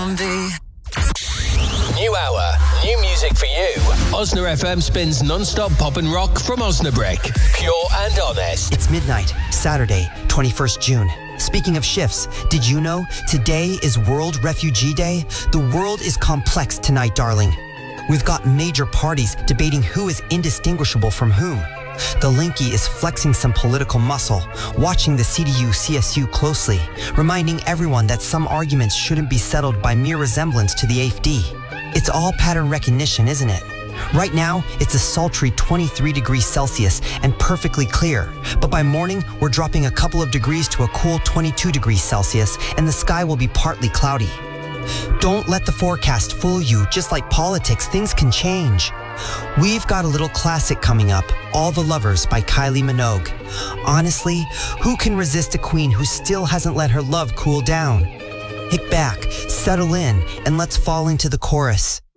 New hour, new music for you. Osna FM spins non-stop pop and rock from Osnabrück. Pure and honest. It's midnight, Saturday, 21st June. Speaking of shifts, did you know today is World Refugee Day? The world is complex tonight, darling. We've got major parties debating who is indistinguishable from whom. The Linky is flexing some political muscle, watching the CDU-CSU closely, reminding everyone that some arguments shouldn't be settled by mere resemblance to the AfD. It's all pattern recognition, isn't it? Right now, it's a sultry 23 degrees Celsius and perfectly clear. But by morning, we're dropping a couple of degrees to a cool 22 degrees Celsius, and the sky will be partly cloudy. Don't let the forecast fool you. Just like politics, things can change. We've got a little classic coming up, All the Lovers by Kylie Minogue. Honestly, who can resist a queen who still hasn't let her love cool down? Kick back, settle in, and let's fall into the chorus.